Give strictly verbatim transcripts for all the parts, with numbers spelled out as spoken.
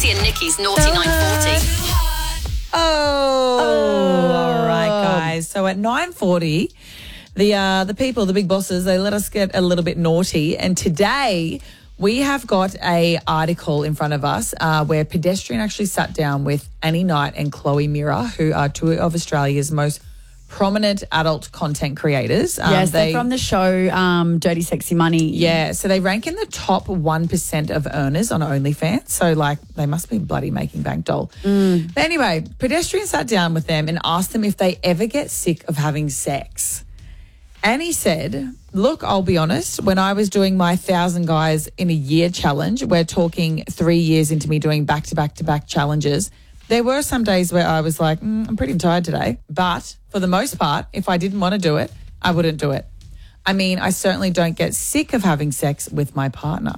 Lucy and Nikki's Naughty nine forty. Oh, oh, all right, guys. So at nine forty, the uh, the people, the big bosses, they let us get a little bit naughty. And today we have got a article in front of us uh, where Pedestrian actually sat down with Annie Knight and Chloe Mira, who are two of Australia's most prominent adult content creators. Um, yes, they, they're from the show um, Dirty Sexy Money. Yeah, so they rank in the top one percent of earners on OnlyFans. So, like, they must be bloody making bank doll. Mm. But anyway, Pedestrian sat down with them and asked them if they ever get sick of having sex. Annie said, look, I'll be honest, when I was doing my thousand guys in a year challenge, we're talking three years into me doing back-to-back-to-back challenges, there were some days where I was like, mm, I'm pretty tired today. But for the most part, if I didn't want to do it, I wouldn't do it. I mean, I certainly don't get sick of having sex with my partner.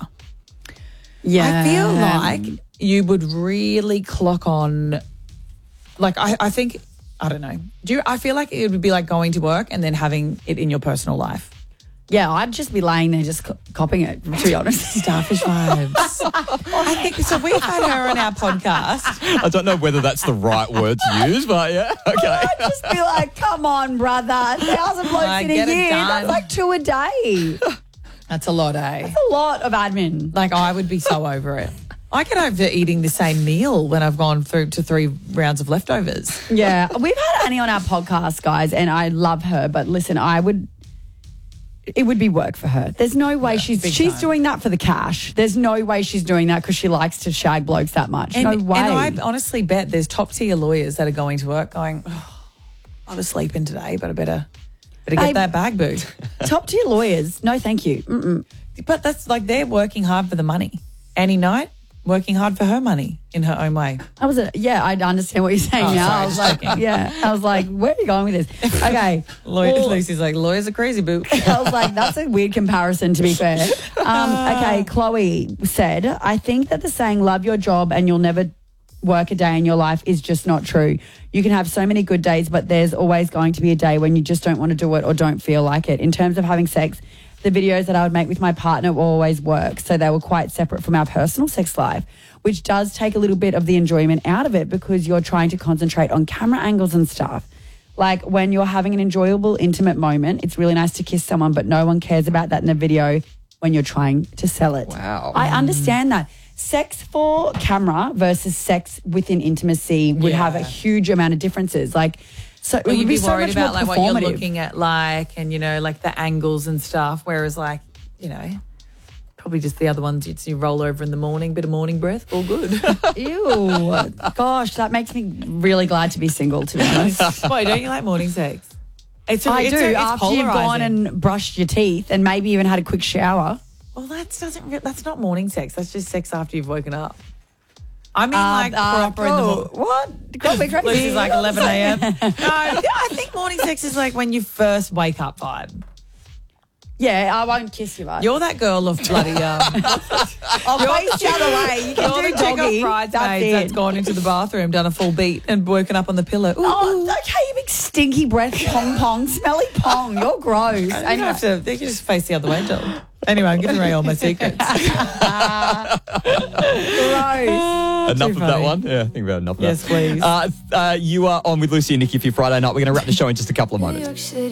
Yeah. I feel like you would really clock on, like, I, I think, I don't know. Do you, I feel like it would be like going to work and then having it in your personal life. Yeah, I'd just be laying there just co- copying it, to be honest. Starfish vibes. I think, so we've had her on our podcast. I don't know whether that's the right word to use, but yeah, okay. I'd just be like, come on, brother. A thousand blokes Like, in a get it year. done. That's like two a day. That's a lot, eh? That's a lot of admin. Like, I would be so over it. I get over eating the same meal when I've gone through to three rounds of leftovers. Yeah. We've had Annie on our podcast, guys, and I love her. But listen, I would... It would be work for her. There's no way Yeah, she's big she's time. doing that for the cash. There's no way she's doing that because she likes to shag blokes that much. And, no way. and I honestly bet there's top tier lawyers that are going to work going, oh, I was sleeping today, but I better better get Babe. that bag boo. Top tier lawyers, no thank you. Mm-mm. But that's like they're working hard for the money. Annie Knight working hard for her money in her own way. I was a, yeah, I understand what you're saying Oh, now. sorry, I was just like, yeah, I was like, where are you going with this? Okay. Lawyer, Well, Lucy's like, lawyers are crazy, boo. I was like, that's a weird comparison, to be fair. Um, okay, Chloe said, I think that the saying, love your job and you'll never work a day in your life is just not true. You can have so many good days, but there's always going to be a day when you just don't want to do it or don't feel like it. In terms of having sex, the videos that I would make with my partner will always work. So they were quite separate from our personal sex life, which does take a little bit of the enjoyment out of it because you're trying to concentrate on camera angles and stuff. Like when you're having an enjoyable, intimate moment, it's really nice to kiss someone, but no one cares about that in the video when you're trying to sell it. Wow. I understand that. Sex for camera versus sex within intimacy would Yeah. have a huge amount of differences. Like, so it Well, would you'd be be so worried much about more like what you're performative. looking at, like, and you know, like the angles and stuff. Whereas, like, you know, probably just the other ones you, you roll over in the morning, bit of morning breath, all good. Ew. Gosh, that makes me really glad to be single, to be honest. Why don't you like morning sex? It's a, I it's do. a, it's after you've gone polarising. and brushed your teeth and maybe even had a quick shower. Well, that doesn't. re- That's not morning sex. That's just sex after you've woken up. I mean, Uh, like uh, proper in the oh, morning. what? Got me crazy. Lucy's like eleven a.m. No, I think morning sex is like when you first wake up vibe. Yeah, I won't kiss you, right? You're that girl of bloody. Um, I'll face the other way. You can you're do the chick doggy. of bridesmaids That's that's it. gone into the bathroom, done a full beat, and woken up on the pillow. Ooh, Oh, ooh. okay, you big stinky breath, pong pong, smelly pong. You're gross. You don't Anyway. have to. They can just face the other way, Jill. Anyway, I'm giving away all my secrets. Gross. Enough of that funny. one. Yeah, I think about enough of Yes, that. please. Uh, uh, you are on with Lucy and Nikki for your Friday night. We're going to wrap the show in just a couple of moments.